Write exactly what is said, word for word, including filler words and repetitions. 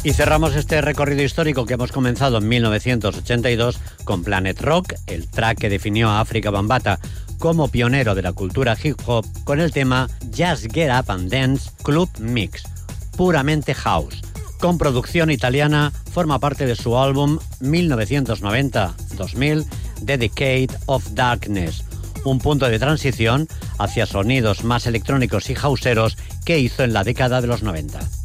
Y cerramos este recorrido histórico que hemos comenzado en mil novecientos ochenta y dos con Planet Rock, el track que definió a Afrika Bambaataa como pionero de la cultura hip hop, con el tema Just Get Up and Dance Club Mix, puramente house. Con producción italiana, forma parte de su álbum mil novecientos noventa dos mil, The Decade of Darkness, un punto de transición hacia sonidos más electrónicos y houseeros que hizo en la década de los noventa.